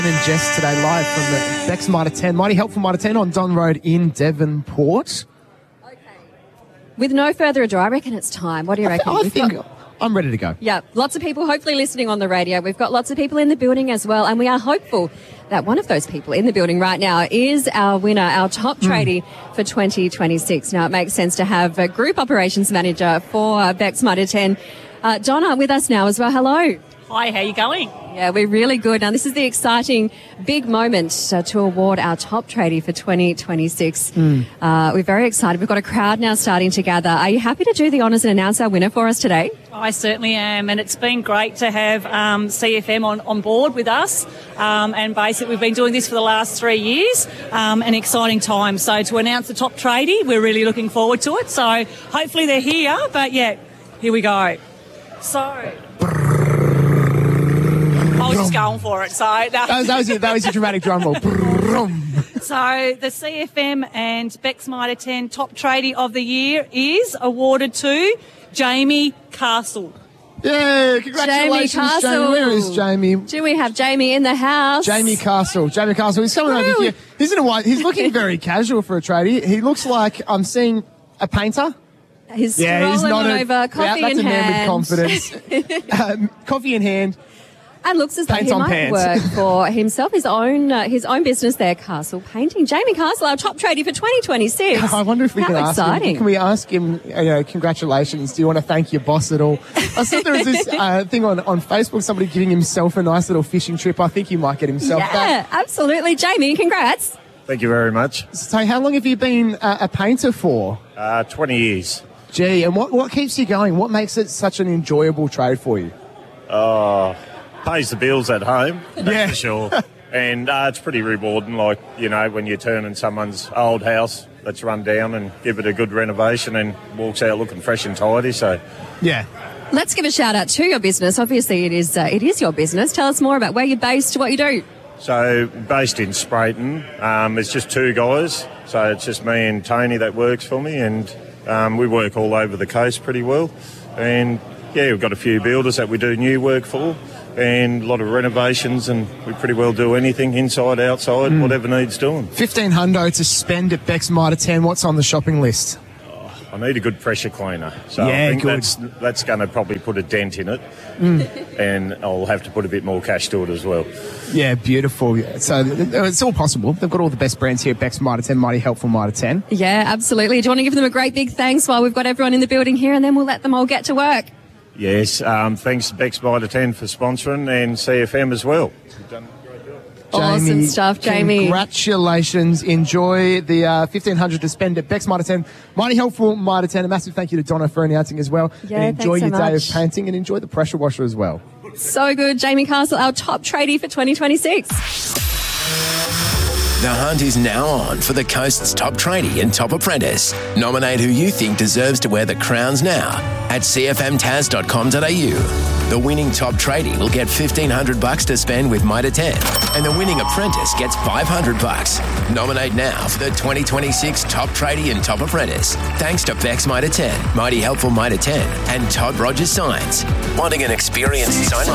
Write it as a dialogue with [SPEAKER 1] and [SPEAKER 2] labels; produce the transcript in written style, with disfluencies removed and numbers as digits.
[SPEAKER 1] And Jess today live from the Bex Mitre 10, Mighty Helpful Mitre 10 on Don Road in Devonport.
[SPEAKER 2] Okay. With no further ado, I reckon it's time. What do you reckon?
[SPEAKER 1] I think I'm ready to go.
[SPEAKER 2] Yeah, lots of people hopefully listening on the radio. We've got lots of people in the building as well, and we are hopeful that one of those people in the building right now is our winner, our top tradie for 2026. Now, it makes sense to have a Group Operations Manager for Bex Mitre 10, Donna, with us now as well. Hello.
[SPEAKER 3] Hi, how you going?
[SPEAKER 2] Yeah, we're really good. Now, this is the exciting big moment to award our top tradie for 2026. We're very excited. We've got a crowd now starting to gather. Are you happy to do the honours and announce our winner for us today?
[SPEAKER 3] I certainly am, and it's been great to have CFM on board with us. And basically, we've been doing this for the last 3 years, an exciting time. So to announce the top tradie, we're really looking forward to it. So hopefully they're here, but yeah, here we go. So I was just going for it. So
[SPEAKER 1] that was a dramatic drum roll.
[SPEAKER 3] So the CFM and Bex Mitre 10 top tradie of the year is awarded to Jamie Castle.
[SPEAKER 1] Yeah, congratulations,
[SPEAKER 2] Jamie Castle.
[SPEAKER 1] Jamie. Where is Jamie?
[SPEAKER 2] Do we have Jamie in the house?
[SPEAKER 1] Jamie Castle. He's coming over here. He's in a white. He's looking very casual for a tradie. He looks like I'm seeing a painter.
[SPEAKER 2] He's strolling on over, coffee in hand.
[SPEAKER 1] That's a man with confidence. Coffee in hand.
[SPEAKER 2] And looks as though
[SPEAKER 1] Paint
[SPEAKER 2] he
[SPEAKER 1] on
[SPEAKER 2] might
[SPEAKER 1] pants.
[SPEAKER 2] work for himself, his own business there, Castle Painting. Jamie Castle, our top tradie for 2026.
[SPEAKER 1] I wonder if we can ask him. Can we ask him, congratulations, do you want to thank your boss at all? I saw there was this thing on Facebook, somebody giving himself a nice little fishing trip. I think he might get himself back.
[SPEAKER 2] Yeah, absolutely. Jamie, congrats.
[SPEAKER 4] Thank you very much.
[SPEAKER 1] So how long have you been a painter for?
[SPEAKER 4] 20 years.
[SPEAKER 1] Gee, and what keeps you going? What makes it such an enjoyable trade for you?
[SPEAKER 4] Pays the bills at home, that's
[SPEAKER 1] Yeah.
[SPEAKER 4] for sure. And it's pretty rewarding, when you're turning someone's old house that's run down and give it a good renovation and walks out looking fresh and tidy. So,
[SPEAKER 1] Yeah.
[SPEAKER 2] Let's give a shout out to your business. Obviously, it is your business. Tell us more about where you're based, what you do.
[SPEAKER 4] So based in Sprayton, it's just two guys. So it's just me and Tony that works for me, and we work all over the coast pretty well. And yeah, we've got a few builders that we do new work for, and a lot of renovations, and we pretty well do anything inside, outside, whatever needs doing.
[SPEAKER 1] 1,500 to spend at Bex Mitre 10. What's on the shopping list?
[SPEAKER 4] I need a good pressure cleaner, so
[SPEAKER 1] Yeah,
[SPEAKER 4] I think
[SPEAKER 1] good.
[SPEAKER 4] that's going to probably put a dent in it, and I'll have to put a bit more cash to it as well.
[SPEAKER 1] Yeah, beautiful. So it's all possible. They've got all the best brands here at Bex Mitre 10, Mighty Helpful Mitre 10.
[SPEAKER 2] Yeah, absolutely. Do you want to give them a great big thanks while we've got everyone in the building here, and then we'll let them all get to work?
[SPEAKER 4] Yes, thanks to Bex Mitre 10 for sponsoring, and CFM as well. You've done a great job.
[SPEAKER 2] Awesome stuff, Jamie.
[SPEAKER 1] Congratulations. Enjoy the 1,500 to spend at Bex Mitre 10. Mighty Helpful Mitre 10. A massive thank you to Donna for announcing as well.
[SPEAKER 2] Yeah,
[SPEAKER 1] and enjoy
[SPEAKER 2] thanks
[SPEAKER 1] your
[SPEAKER 2] so
[SPEAKER 1] day
[SPEAKER 2] much.
[SPEAKER 1] of painting, and enjoy the pressure washer as well.
[SPEAKER 2] So good. Jamie Castle, our top tradie for 2026.
[SPEAKER 5] The hunt is now on for the coast's top tradie and top apprentice. Nominate who you think deserves to wear the crowns now at cfmtas.com.au. The winning top tradie will get $1,500 to spend with Mitre 10, and the winning apprentice gets $500. Nominate now for the 2026 top tradie and top apprentice. Thanks to Bex Mitre 10, Mighty Helpful Mitre 10, and Todd Rogers Signs. Wanting an experienced sign